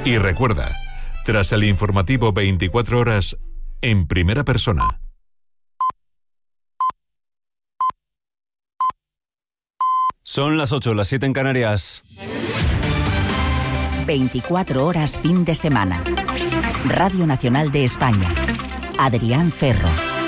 Y recuerda, tras el informativo 24 horas, en primera persona. Son las 8, las 7 en Canarias. 24 horas fin de semana. Radio Nacional de España. Adrián Ferro.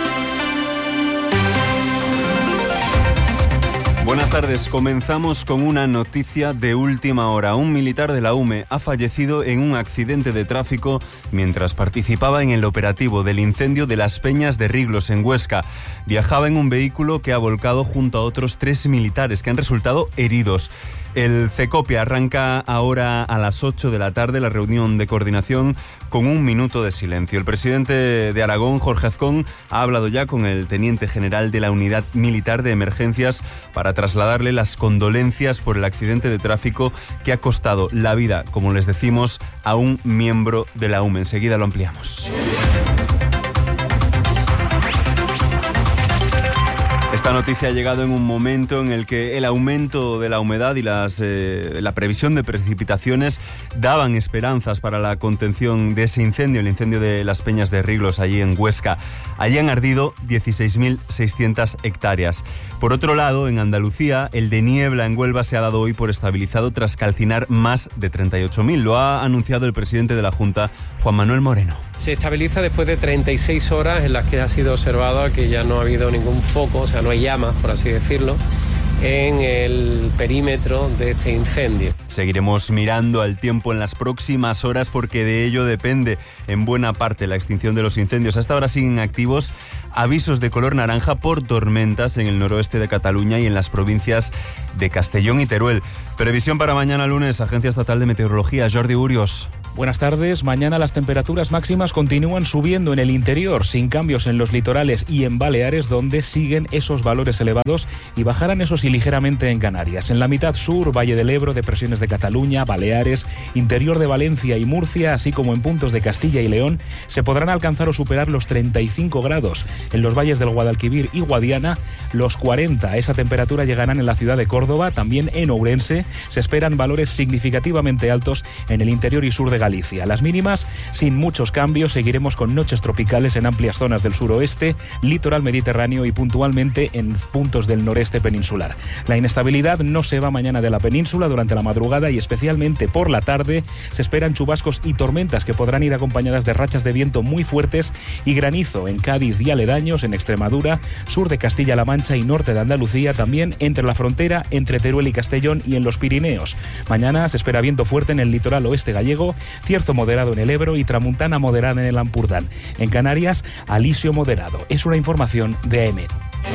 Buenas tardes. Comenzamos con una noticia de última hora. Un militar de la UME ha fallecido en un accidente de tráfico mientras participaba en el operativo del incendio de las Peñas de Riglos en Huesca. Viajaba en un vehículo que ha volcado junto a otros 3 militares que han resultado heridos. El CECOPE arranca ahora a las 8 de la tarde la reunión de coordinación con un minuto de silencio. El presidente de Aragón, Jorge Azcón, ha hablado ya con el teniente general de la Unidad Militar de Emergencias para trasladarle las condolencias por el accidente de tráfico que ha costado la vida, como les decimos, a un miembro de la UME. Enseguida lo ampliamos. Esta noticia ha llegado en un momento en el que el aumento de la humedad y la previsión de precipitaciones daban esperanzas para la contención de ese incendio, el incendio de las Peñas de Riglos, allí en Huesca. Allí han ardido 16.600 hectáreas. Por otro lado, en Andalucía, el de niebla en Huelva se ha dado hoy por estabilizado tras calcinar más de 38.000. Lo ha anunciado el presidente de la Junta, Juan Manuel Moreno. Se estabiliza después de 36 horas en las que ha sido observado que ya no ha habido ningún foco, o sea, no hay llamas, por así decirlo, en el perímetro de este incendio. Seguiremos mirando al tiempo en las próximas horas porque de ello depende en buena parte la extinción de los incendios. Hasta ahora siguen activos avisos de color naranja por tormentas en el noroeste de Cataluña y en las provincias de Castellón y Teruel. Previsión para mañana lunes, Agencia Estatal de Meteorología, Jordi Urios. Buenas tardes. Mañana las temperaturas máximas continúan subiendo en el interior, sin cambios en los litorales y en Baleares, donde siguen esos valores elevados, y bajarán eso sí ligeramente en Canarias. En la mitad sur, Valle del Ebro, depresiones de Cataluña, Baleares, interior de Valencia y Murcia, así como en puntos de Castilla y León, se podrán alcanzar o superar los 35 grados. En los valles del Guadalquivir y Guadiana, los 40. A esa temperatura llegarán en la ciudad de Córdoba, también en Ourense. Se esperan valores significativamente altos en el interior y sur de Galicia. Las mínimas, sin muchos cambios, seguiremos con noches tropicales en amplias zonas del suroeste, litoral mediterráneo y puntualmente en puntos del noreste peninsular. La inestabilidad no se va mañana de la península. Durante la madrugada y especialmente por la tarde se esperan chubascos y tormentas que podrán ir acompañadas de rachas de viento muy fuertes y granizo en Cádiz y aledaños, en Extremadura, sur de Castilla-La Mancha y norte de Andalucía, también entre la frontera entre Teruel y Castellón y en los Pirineos. Mañana se espera viento fuerte en el litoral oeste gallego, cierzo moderado en el Ebro y tramuntana moderada en el Ampurdán. En Canarias, alisio moderado. Es una información de EMET.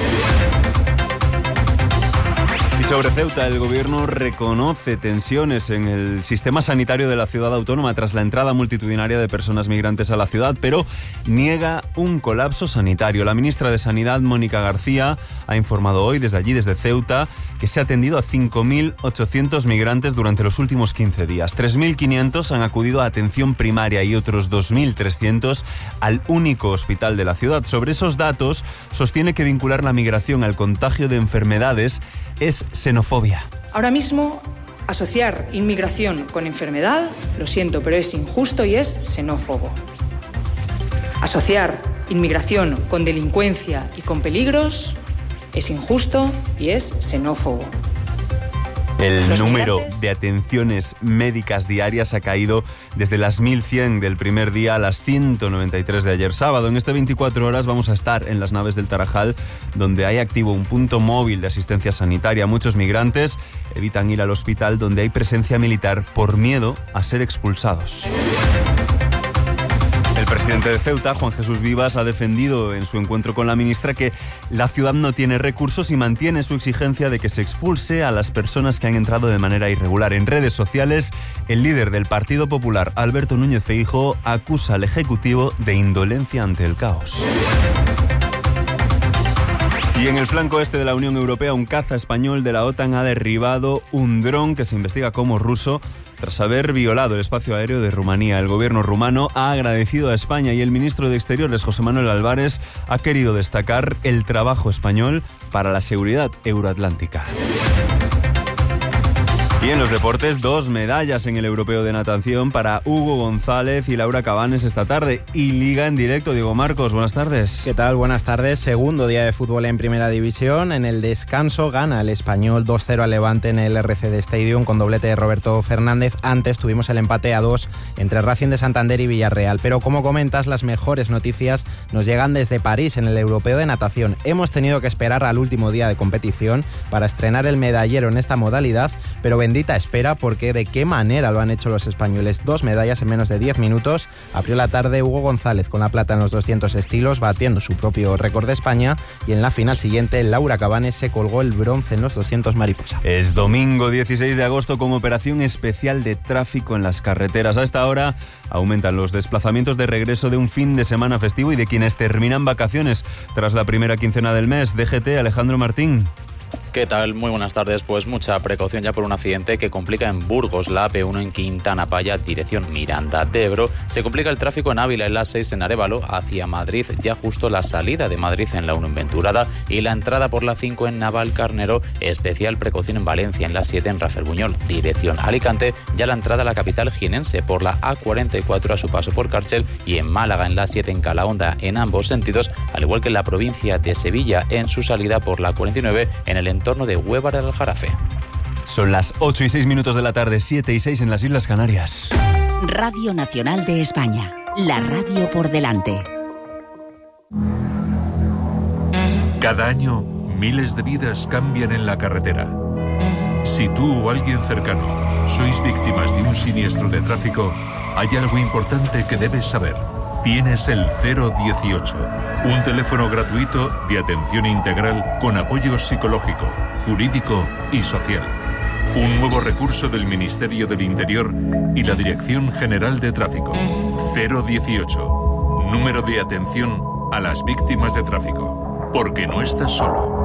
Y sobre Ceuta, el gobierno reconoce tensiones en el sistema sanitario de la ciudad autónoma tras la entrada multitudinaria de personas migrantes a la ciudad, pero niega un colapso sanitario. La ministra de Sanidad, Mónica García, ha informado hoy desde allí, desde Ceuta, que se ha atendido a 5.800 migrantes durante los últimos 15 días. 3.500 han acudido a atención primaria y otros 2.300 al único hospital de la ciudad. Sobre esos datos, sostiene que vincular la migración al contagio de enfermedades es xenofobia. Ahora mismo, asociar inmigración con enfermedad, lo siento, pero es injusto y es xenófobo. Asociar inmigración con delincuencia y con peligros es injusto y es xenófobo. El número de atenciones médicas diarias ha caído desde las 1.100 del primer día a las 193 de ayer sábado. En este 24 horas vamos a estar en las naves del Tarajal, donde hay activo un punto móvil de asistencia sanitaria. Muchos migrantes evitan ir al hospital donde hay presencia militar por miedo a ser expulsados. El presidente de Ceuta, Juan Jesús Vivas, ha defendido en su encuentro con la ministra que la ciudad no tiene recursos y mantiene su exigencia de que se expulse a las personas que han entrado de manera irregular. En redes sociales, el líder del Partido Popular, Alberto Núñez Feijóo, acusa al Ejecutivo de indolencia ante el caos. Y en el flanco este de la Unión Europea, un caza español de la OTAN ha derribado un dron que se investiga como ruso tras haber violado el espacio aéreo de Rumanía. El gobierno rumano ha agradecido a España y el ministro de Exteriores, José Manuel Álvarez, ha querido destacar el trabajo español para la seguridad euroatlántica. Y en los deportes, 2 medallas en el Europeo de Natación para Hugo González y Laura Cabanes esta tarde. Y Liga en directo, Diego Marcos, buenas tardes. ¿Qué tal? Buenas tardes. Segundo día de fútbol en Primera División. En el descanso gana el Español 2-0 al Levante en el RCD Stadium con doblete de Roberto Fernández. Antes tuvimos el empate a 2 entre Racing de Santander y Villarreal. Pero como comentas, las mejores noticias nos llegan desde París en el Europeo de Natación. Hemos tenido que esperar al último día de competición para estrenar el medallero en esta modalidad, pero bendita espera, porque de qué manera lo han hecho los españoles. 2 medallas en menos de 10 minutos. Abrió la tarde Hugo González con la plata en los 200 estilos, batiendo su propio récord de España, y en la final siguiente Laura Cabanes se colgó el bronce en los 200 mariposa. Es domingo 16 de agosto con operación especial de tráfico en las carreteras. A esta hora aumentan los desplazamientos de regreso de un fin de semana festivo y de quienes terminan vacaciones tras la primera quincena del mes. DGT, Alejandro Martín. ¿Qué tal? Muy buenas tardes. Pues mucha precaución ya por un accidente que complica en Burgos, la AP1 en Quintana Paya, dirección Miranda de Ebro. Se complica el tráfico en Ávila, en la 6 en Arévalo, hacia Madrid, ya justo la salida de Madrid en la 1 en Venturada y la entrada por la 5 en Navalcarnero. Especial precaución en Valencia, en la 7 en Rafael Buñol, dirección Alicante, ya la entrada a la capital jienense por la A44 a su paso por Cárcel, y en Málaga, en la 7 en Calahonda, en ambos sentidos, al igual que en la provincia de Sevilla, en su salida por la 49 en el entorno de Huévar del Aljarafe. Son las 8 y 6 minutos de la tarde, 7 y 6 en las Islas Canarias. Radio Nacional de España, la radio por delante. Cada año, miles de vidas cambian en la carretera. Si tú o alguien cercano sois víctimas de un siniestro de tráfico, hay algo importante que debes saber. Tienes el 018, un teléfono gratuito de atención integral con apoyo psicológico, jurídico y social. Un nuevo recurso del Ministerio del Interior y la Dirección General de Tráfico. 018, número de atención a las víctimas de tráfico. Porque no estás solo.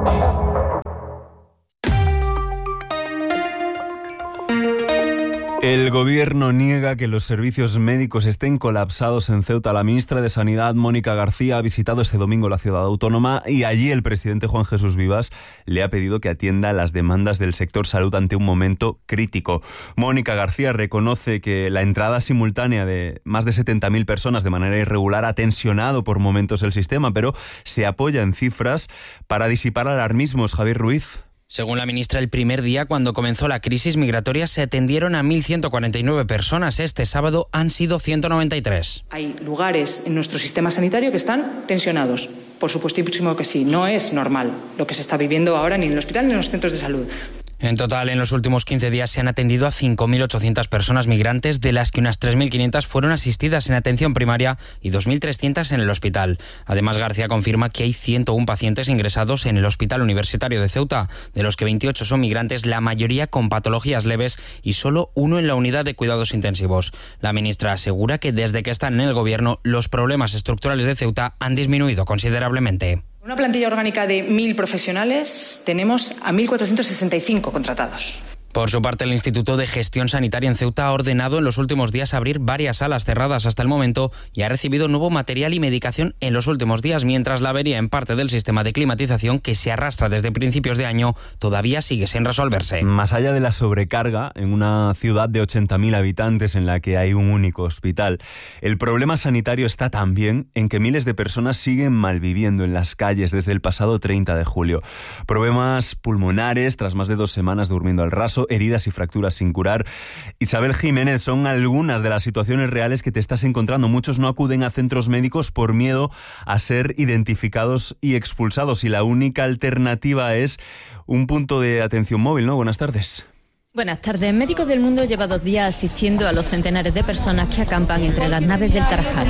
El gobierno niega que los servicios médicos estén colapsados en Ceuta. La ministra de Sanidad, Mónica García, ha visitado este domingo la ciudad autónoma y allí el presidente Juan Jesús Vivas le ha pedido que atienda las demandas del sector salud ante un momento crítico. Mónica García reconoce que la entrada simultánea de más de 70.000 personas de manera irregular ha tensionado por momentos el sistema, pero se apoya en cifras para disipar alarmismos. Javier Ruiz. Según la ministra, el primer día, cuando comenzó la crisis migratoria, se atendieron a 1.149 personas. Este sábado han sido 193. Hay lugares en nuestro sistema sanitario que están tensionados. Por supuestísimo que sí. No es normal lo que se está viviendo ahora ni en el hospital ni en los centros de salud. En total, en los últimos 15 días se han atendido a 5.800 personas migrantes, de las que unas 3.500 fueron asistidas en atención primaria y 2.300 en el hospital. Además, García confirma que hay 101 pacientes ingresados en el Hospital Universitario de Ceuta, de los que 28 son migrantes, la mayoría con patologías leves, y solo 1 en la unidad de cuidados intensivos. La ministra asegura que desde que están en el gobierno, los problemas estructurales de Ceuta han disminuido considerablemente. Una plantilla orgánica de 1.000 profesionales, tenemos a 1.465 contratados. Por su parte, el Instituto de Gestión Sanitaria en Ceuta ha ordenado en los últimos días abrir varias salas cerradas hasta el momento y ha recibido nuevo material y medicación en los últimos días, mientras la avería en parte del sistema de climatización, que se arrastra desde principios de año, todavía sigue sin resolverse. Más allá de la sobrecarga en una ciudad de 80.000 habitantes en la que hay un único hospital, el problema sanitario está también en que miles de personas siguen malviviendo en las calles desde el pasado 30 de julio. Problemas pulmonares tras más de 2 semanas durmiendo al raso, heridas y fracturas sin curar. Isabel Jiménez, son algunas de las situaciones reales que te estás encontrando. Muchos no acuden a centros médicos por miedo a ser identificados y expulsados, y la única alternativa es un punto de atención móvil, ¿no? Buenas tardes. Buenas tardes. Médicos del Mundo lleva 2 días asistiendo a los centenares de personas que acampan entre las naves del Tarajal.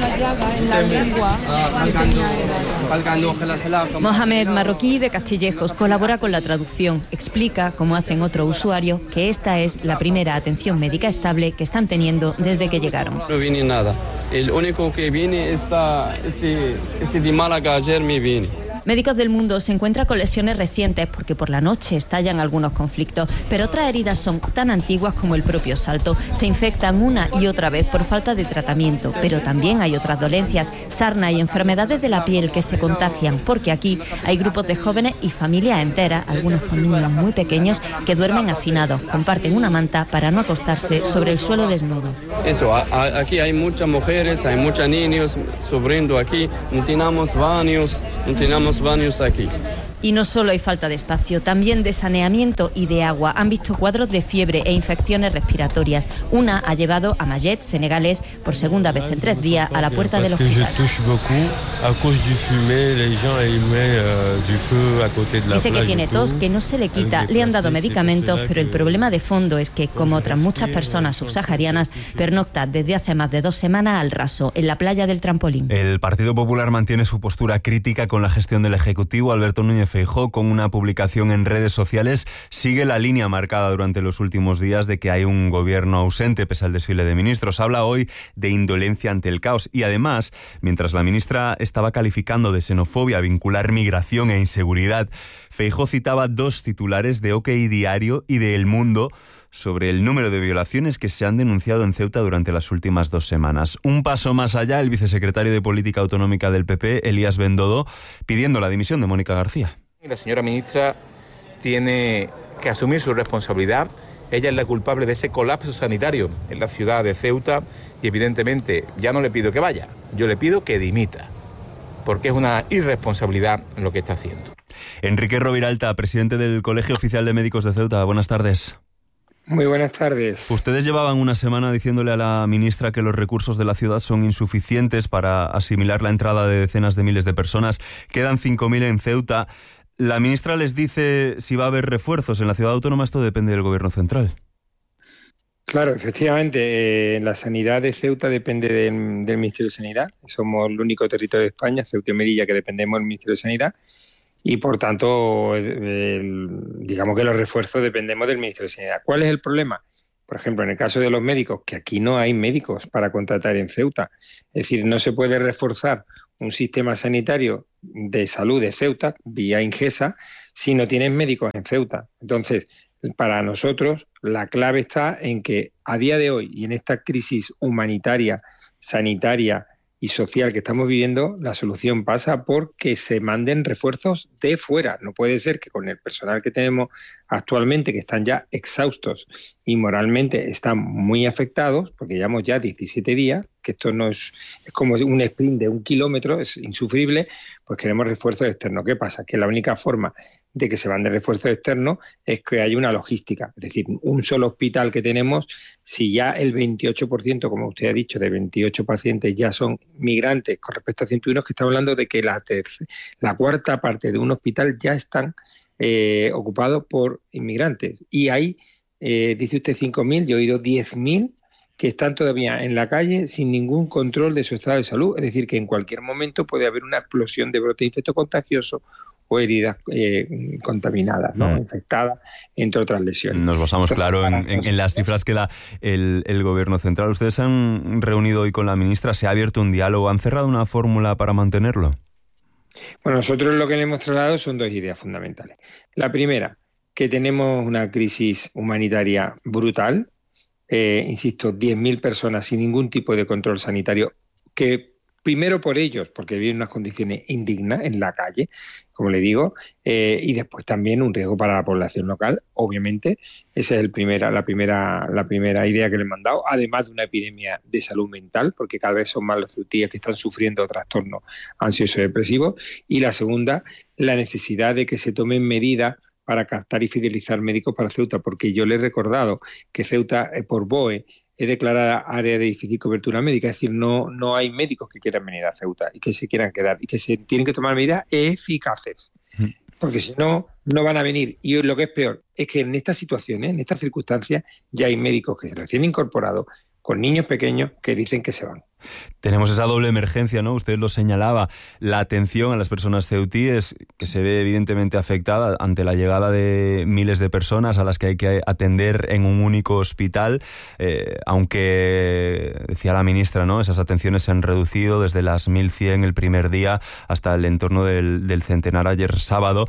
Mohamed Marroquí, de Castillejos, colabora con la traducción. Explica, como hacen otros usuarios, que esta es la primera atención médica estable que están teniendo desde que llegaron. No viene nada. El único que viene este de Málaga ayer me viene. Médicos del Mundo se encuentra con lesiones recientes porque por la noche estallan algunos conflictos, pero otras heridas son tan antiguas como el propio salto. Se infectan una y otra vez por falta de tratamiento, pero también hay otras dolencias, sarna y enfermedades de la piel que se contagian, porque aquí hay grupos de jóvenes y familias enteras, algunos con niños muy pequeños, que duermen hacinados, comparten una manta para no acostarse sobre el suelo desnudo. Eso, aquí hay muchas mujeres, hay muchos niños sufriendo aquí, no tenemos baños aquí. Y no solo hay falta de espacio, también de saneamiento y de agua. Han visto cuadros de fiebre e infecciones respiratorias. Una ha llevado a Mayet, senegalés, por segunda vez en 3 días a la puerta del hospital. Dice que tiene tos, que no se le quita. Le han dado medicamentos, pero el problema de fondo es que, como otras muchas personas subsaharianas, pernocta desde hace más de 2 semanas al raso, en la playa del Trampolín. El Partido Popular mantiene su postura crítica con la gestión del Ejecutivo. Alberto Núñez Feijóo, con una publicación en redes sociales, sigue la línea marcada durante los últimos días de que hay un gobierno ausente pese al desfile de ministros. Habla hoy de indolencia ante el caos y además, mientras la ministra estaba calificando de xenofobia vincular migración e inseguridad, Feijóo citaba 2 titulares de OK Diario y de El Mundo sobre el número de violaciones que se han denunciado en Ceuta durante las últimas 2 semanas. Un paso más allá, el vicesecretario de Política Autonómica del PP, Elías Bendodo, pidiendo la dimisión de Mónica García. La señora ministra tiene que asumir su responsabilidad. Ella es la culpable de ese colapso sanitario en la ciudad de Ceuta y evidentemente ya no le pido que vaya, yo le pido que dimita, porque es una irresponsabilidad lo que está haciendo. Enrique Roviralta, presidente del Colegio Oficial de Médicos de Ceuta, buenas tardes. Muy buenas tardes. Ustedes llevaban una semana diciéndole a la ministra que los recursos de la ciudad son insuficientes para asimilar la entrada de decenas de miles de personas. Quedan 5.000 en Ceuta. La ministra les dice si va a haber refuerzos en la ciudad autónoma. Esto depende del gobierno central. Claro, efectivamente, la sanidad de Ceuta depende del Ministerio de Sanidad. Somos el único territorio de España, Ceuta y Melilla, que dependemos del Ministerio de Sanidad. Y por tanto, digamos que los refuerzos dependemos del Ministerio de Sanidad. ¿Cuál es el problema? Por ejemplo, en el caso de los médicos, que aquí no hay médicos para contratar en Ceuta. Es decir, no se puede reforzar un sistema sanitario de salud de Ceuta vía Ingesa si no tienes médicos en Ceuta. Entonces, para nosotros, la clave está en que a día de hoy y en esta crisis humanitaria, sanitaria y social que estamos viviendo, la solución pasa por que se manden refuerzos de fuera. No puede ser que con el personal que tenemos actualmente, que están ya exhaustos y moralmente están muy afectados, porque llevamos ya 17 días, que esto no es como un sprint de 1 kilómetro, es insufrible, pues queremos refuerzos externos. ¿Qué pasa? Que la única forma de que se manden refuerzos externos es que haya una logística. Es decir, un solo hospital que tenemos, si ya el 28%, como usted ha dicho, de 28 pacientes ya son migrantes con respecto a 101, que estamos hablando de que la cuarta parte de un hospital ya están ocupados por inmigrantes. Y hay, dice usted 5.000, yo he oído 10.000 que están todavía en la calle sin ningún control de su estado de salud. Es decir, que en cualquier momento puede haber una explosión de brote infecto contagioso o heridas contaminadas, ¿no? Infectadas, entre otras lesiones. Nos basamos, claro, en las cifras que da el gobierno central. ¿Ustedes se han reunido hoy con la ministra? ¿Se ha abierto un diálogo? ¿Han cerrado una fórmula para mantenerlo? Bueno, nosotros lo que le hemos trasladado son 2 ideas fundamentales. La primera, que tenemos una crisis humanitaria brutal, insisto, 10.000 personas sin ningún tipo de control sanitario, que primero por ellos, porque viven en unas condiciones indignas en la calle, como le digo, y después también un riesgo para la población local, obviamente. Esa es la primera idea que le he mandado, además de una epidemia de salud mental, porque cada vez son más los ceutíes que están sufriendo trastornos ansioso-depresivos. Y la segunda, la necesidad de que se tomen medidas para captar y fidelizar médicos para Ceuta, porque yo le he recordado que Ceuta, por BOE, es declarada área de difícil cobertura médica, es decir, no hay médicos que quieran venir a Ceuta y que se quieran quedar, y que se tienen que tomar medidas eficaces, porque si no, no van a venir. Y lo que es peor es que en estas situaciones, en estas circunstancias, ya hay médicos que se recién incorporados, con niños pequeños, que dicen que se van. Tenemos esa doble emergencia, ¿no? Usted lo señalaba, la atención a las personas ceutíes, que se ve evidentemente afectada ante la llegada de miles de personas a las que hay que atender en un único hospital, aunque, decía la ministra, ¿no?, esas atenciones se han reducido desde las 1.100 el primer día hasta el entorno del centenar ayer sábado.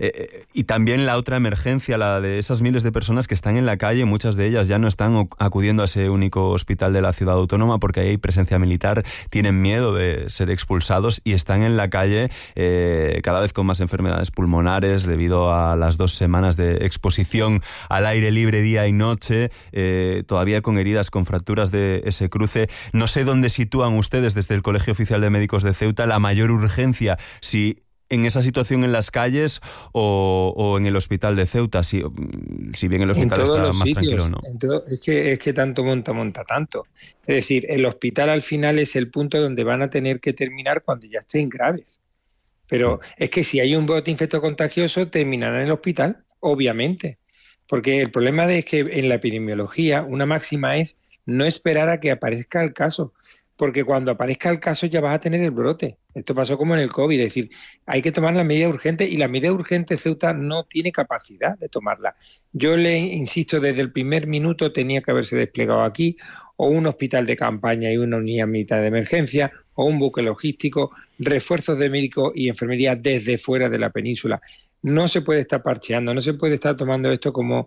Y también la otra emergencia, la de esas miles de personas que están en la calle, muchas de ellas ya no están acudiendo a ese único hospital de la ciudad autónoma porque ahí hay presencia militar, tienen miedo de ser expulsados y están en la calle cada vez con más enfermedades pulmonares debido a las 2 semanas de exposición al aire libre día y noche, todavía con heridas, con fracturas de ese cruce. No sé dónde sitúan ustedes desde el Colegio Oficial de Médicos de Ceuta la mayor urgencia, si en esa situación en las calles o en el hospital de Ceuta, si bien el hospital está más tranquilo, ¿no? Es que tanto monta tanto. Es decir, el hospital al final es el punto donde van a tener que terminar cuando ya estén graves. Pero es que si hay un brote infectocontagioso, terminará en el hospital, obviamente. Porque el problema es que en la epidemiología una máxima es no esperar a que aparezca el caso, porque cuando aparezca el caso ya vas a tener el brote. Esto pasó como en el COVID, es decir, hay que tomar las medidas urgentes y la medida urgente Ceuta no tiene capacidad de tomarla. Yo le insisto, desde el primer minuto tenía que haberse desplegado aquí o un hospital de campaña y una unidad militar de emergencia o un buque logístico, refuerzos de médicos y enfermería desde fuera de la península. No se puede estar parcheando, no se puede estar tomando esto como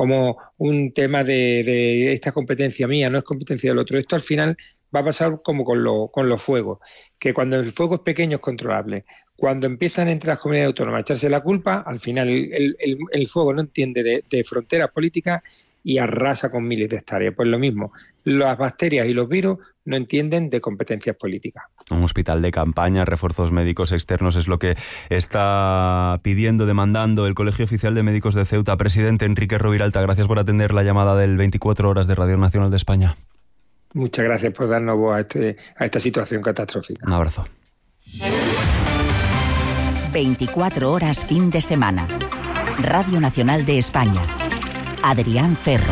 un tema de esta competencia mía, no es competencia del otro. Esto al final va a pasar como con los fuegos, que cuando el fuego es pequeño es controlable. Cuando empiezan entre las comunidades autónomas a echarse la culpa, al final el fuego no entiende de fronteras políticas y arrasa con miles de hectáreas. Pues lo mismo, las bacterias y los virus no entienden de competencias políticas. Un hospital de campaña, refuerzos médicos externos es lo que está pidiendo, demandando el Colegio Oficial de Médicos de Ceuta. Presidente Enrique Roviralta, gracias por atender la llamada del 24 Horas de Radio Nacional de España. Muchas gracias por darnos voz a esta situación catastrófica. Un abrazo. 24 horas fin de semana. Radio Nacional de España. Adrián Ferro.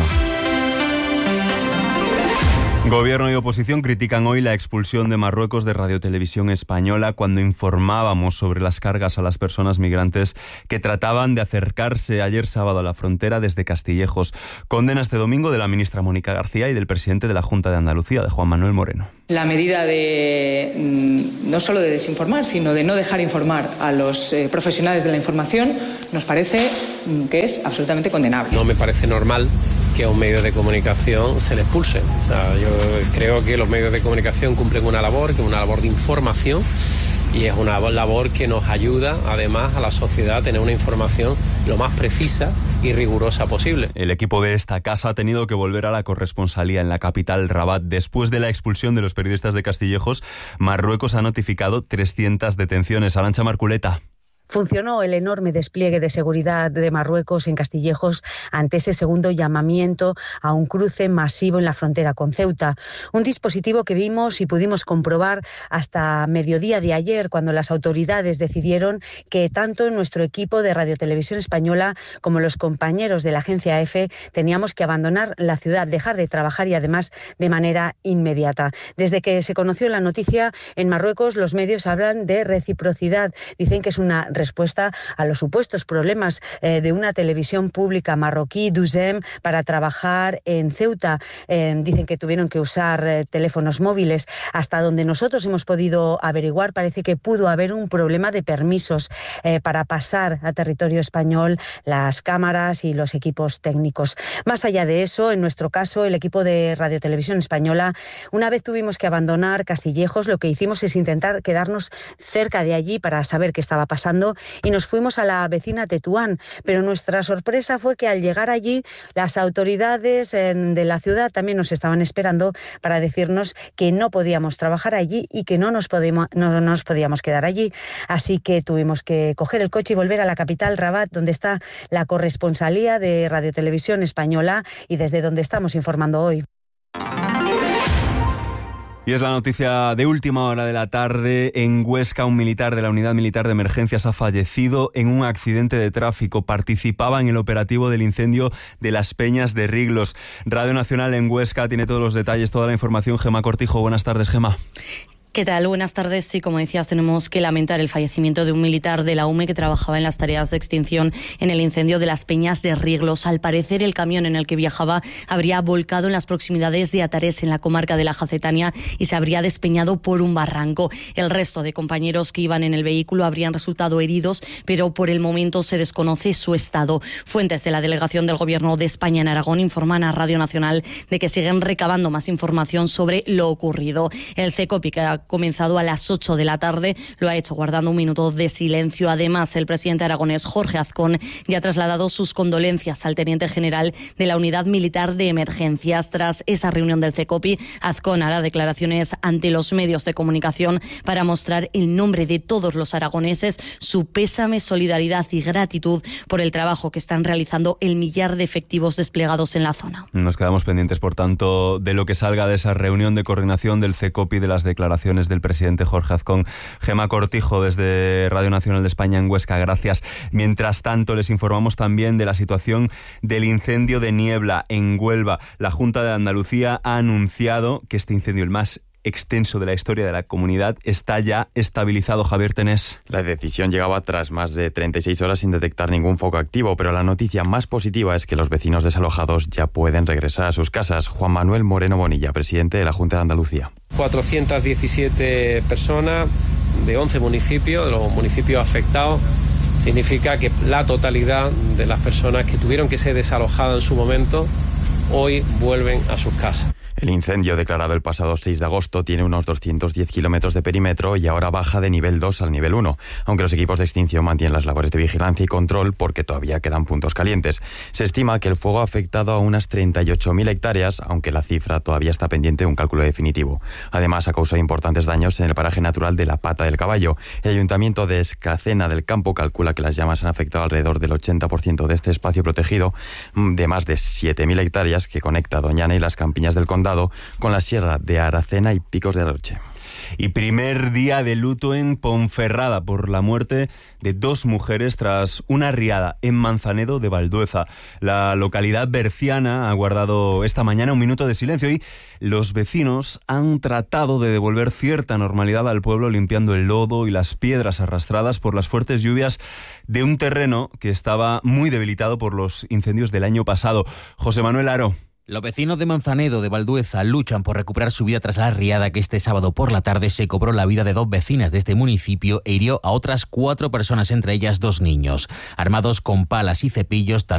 Gobierno y oposición critican hoy la expulsión de Marruecos de Radio Televisión Española cuando informábamos sobre las cargas a las personas migrantes que trataban de acercarse ayer sábado a la frontera desde Castillejos. Condena este domingo de la ministra Mónica García y del presidente de la Junta de Andalucía, de Juan Manuel Moreno. La medida de no solo de desinformar, sino de no dejar informar a los profesionales de la información nos parece que es absolutamente condenable. No me parece normal que a un medio de comunicación se le expulse. O sea, yo creo que los medios de comunicación cumplen una labor, que es una labor de información, y es una labor que nos ayuda además a la sociedad a tener una información lo más precisa y rigurosa posible. El equipo de esta casa ha tenido que volver a la corresponsalía en la capital, Rabat. Después de la expulsión de los periodistas de Castillejos, Marruecos ha notificado 300 detenciones. Arantxa Marculeta. Funcionó el enorme despliegue de seguridad de Marruecos en Castillejos ante ese segundo llamamiento a un cruce masivo en la frontera con Ceuta. Un dispositivo que vimos y pudimos comprobar hasta mediodía de ayer, cuando las autoridades decidieron que tanto nuestro equipo de Radio Televisión Española como los compañeros de la agencia EFE teníamos que abandonar la ciudad, dejar de trabajar y además de manera inmediata. Desde que se conoció la noticia en Marruecos, los medios hablan de reciprocidad. Dicen que es una respuesta a los supuestos problemas de una televisión pública marroquí, Duzem, para trabajar en Ceuta. Dicen que tuvieron que usar teléfonos móviles. Hasta donde nosotros hemos podido averiguar, parece que pudo haber un problema de permisos para pasar a territorio español las cámaras y los equipos técnicos. Más allá de eso, en nuestro caso, el equipo de Radio Televisión Española, una vez tuvimos que abandonar Castillejos, lo que hicimos es intentar quedarnos cerca de allí para saber qué estaba pasando, y nos fuimos a la vecina Tetuán, pero nuestra sorpresa fue que al llegar allí las autoridades de la ciudad también nos estaban esperando para decirnos que no podíamos trabajar allí y que no nos podíamos quedar allí, así que tuvimos que coger el coche y volver a la capital, Rabat, donde está la corresponsalía de Radio Televisión Española y desde donde estamos informando hoy. Y es la noticia de última hora de la tarde. En Huesca, un militar de la Unidad Militar de Emergencias ha fallecido en un accidente de tráfico. Participaba en el operativo del incendio de Las Peñas de Riglos. Radio Nacional en Huesca tiene todos los detalles, toda la información. Gemma Cortijo, buenas tardes, Gemma. ¿Qué tal? Buenas tardes. Sí, como decías, tenemos que lamentar el fallecimiento de un militar de la UME que trabajaba en las tareas de extinción en el incendio de Las Peñas de Riglos. Al parecer, el camión en el que viajaba habría volcado en las proximidades de Atares, en la comarca de la Jacetania, y se habría despeñado por un barranco. El resto de compañeros que iban en el vehículo habrían resultado heridos, pero por el momento se desconoce su estado. Fuentes de la Delegación del Gobierno de España en Aragón informan a Radio Nacional de que siguen recabando más información sobre lo ocurrido. El CECOPI, que ha comenzado a las 8 de la tarde, lo ha hecho guardando un minuto de silencio. Además, el presidente aragonés, Jorge Azcón, ya ha trasladado sus condolencias al teniente general de la Unidad Militar de Emergencias. Tras esa reunión del CECOPI, Azcón hará declaraciones ante los medios de comunicación para mostrar en nombre de todos los aragoneses su pésame, solidaridad y gratitud por el trabajo que están realizando el millar de efectivos desplegados en la zona. Nos quedamos pendientes, por tanto, de lo que salga de esa reunión de coordinación del CECOPI, de las declaraciones del presidente Jorge Azcón. Gemma Cortijo, desde Radio Nacional de España en Huesca, gracias. Mientras tanto, les informamos también de la situación del incendio de Niebla en Huelva. La Junta de Andalucía ha anunciado que este incendio, el más extenso de la historia de la comunidad, está ya estabilizado. Javier Tenés. La decisión llegaba tras más de 36 horas sin detectar ningún foco activo, pero la noticia más positiva es que los vecinos desalojados ya pueden regresar a sus casas. Juan Manuel Moreno Bonilla, presidente de la Junta de Andalucía. 417 personas de 11 municipios, de los municipios afectados. Significa que la totalidad de las personas que tuvieron que ser desalojadas en su momento hoy vuelven a sus casas. El incendio, declarado el pasado 6 de agosto, tiene unos 210 kilómetros de perímetro y ahora baja de nivel 2 al nivel 1, aunque los equipos de extinción mantienen las labores de vigilancia y control porque todavía quedan puntos calientes. Se estima que el fuego ha afectado a unas 38.000 hectáreas, aunque la cifra todavía está pendiente de un cálculo definitivo. Además, ha causado importantes daños en el paraje natural de la Pata del Caballo. El Ayuntamiento de Escacena del Campo calcula que las llamas han afectado alrededor del 80% de este espacio protegido de más de 7.000 hectáreas que conecta Doñana y las Campiñas del Condado con la Sierra de Aracena y Picos de Aroche. Y primer día de luto en Ponferrada por la muerte de 2 mujeres tras una riada en Manzanedo de Valdueza. La localidad berciana ha guardado esta mañana un minuto de silencio y los vecinos han tratado de devolver cierta normalidad al pueblo, limpiando el lodo y las piedras arrastradas por las fuertes lluvias de un terreno que estaba muy debilitado por los incendios del año pasado. José Manuel Aro. Los vecinos de Manzanedo de Valdueza luchan por recuperar su vida tras la riada que este sábado por la tarde se cobró la vida de 2 vecinas de este municipio e hirió a otras 4 personas, entre ellas 2 niños. Armados con palas y cepillos, también